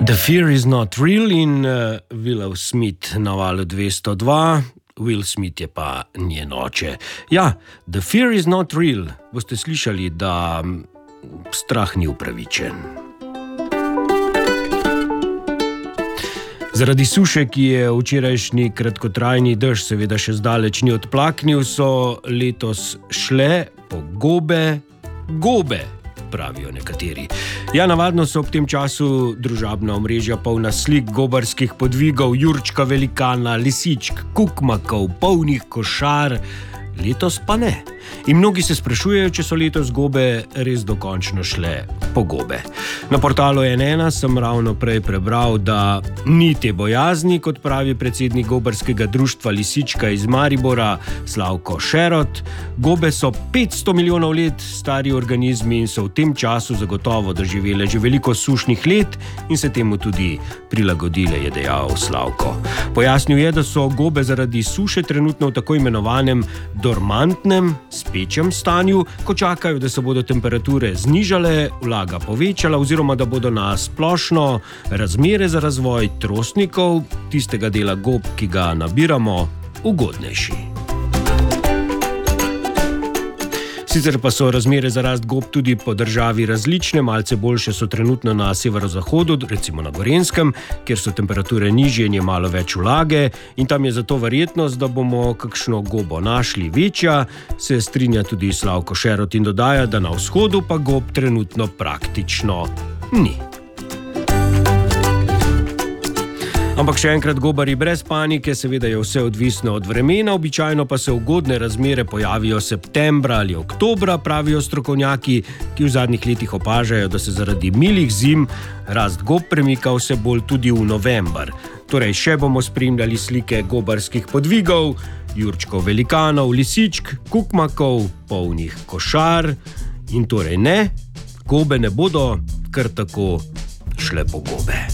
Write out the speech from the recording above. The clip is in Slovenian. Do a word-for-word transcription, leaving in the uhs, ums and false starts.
The Fear is Not Real in uh, Will Smith na valu dvesto dva, Will Smith je pa njen oče. Ja, The Fear is Not Real, boste slišali, da strah ni upravičen. Zaradi suše, ki je včerajšnji kratkotrajni dež seveda še zdaleč ni odplaknil, so letos šle po gobe, gobe, pravijo nekateri. Ja, navadno so ob tem času družabna omrežja polna slik gobarskih podvigov, jurčka velikana, lisičk, kukmakov, polnih košar, letos pa ne. In mnogi se sprašujejo, če so letos gobe res dokončno šle po gobe. Na portalu N ena sem ravno prej prebral, da ni te bojazni, kot pravi predsednik gobarskega društva Lisička iz Maribora, Slavko Šerot. Gobe so petsto milijonov let stari organizmi in so v tem času zagotovo doživele že veliko sušnih let in se temu tudi prilagodile, je dejal Slavko. Pojasnil je, da so gobe zaradi suše trenutno v tako imenovanem dormantnem, spečem stanju, ko čakajo, da se bodo temperature znižale, vlaga povečala oziroma da bodo na splošno razmere za razvoj trostnikov, tistega dela gob, ki ga nabiramo, ugodnejši. Sicer pa so razmere za rast gob tudi po državi različne, malce boljše so trenutno na severozahodu, recimo na Gorenjskem, kjer so temperature nižje in je malo več vlage in tam je zato verjetnost, da bomo kakšno gobo našli večja, se strinja tudi Slavko Šerot in dodaja, da na vzhodu pa gob trenutno praktično ni. Ampak še enkrat, gobari brez panike, seveda je vse odvisno od vremena, običajno pa se ugodne razmere pojavijo septembra ali oktobra, pravijo strokovnjaki, ki v zadnjih letih opažajo, da se zaradi milih zim rast gob premika vse bolj tudi v november. Torej, še bomo spremljali slike gobarskih podvigov, jurčkov velikanov, lisičk, kukmakov, polnih košar in torej ne, gobe ne bodo kar tako šle po gobe.